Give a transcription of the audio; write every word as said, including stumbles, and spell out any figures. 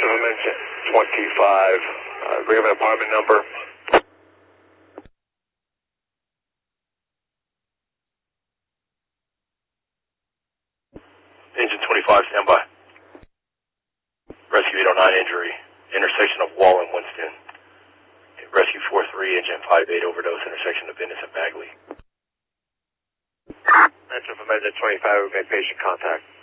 from engine twenty-five. Uh, we have an apartment number. Engine twenty-five, stand by. Rescue eight oh nine injury, intersection of Wall and Winston. Rescue four three, engine five eight overdose, intersection of Venice and Bagley. Mention from engine twenty-five, we made patient contact.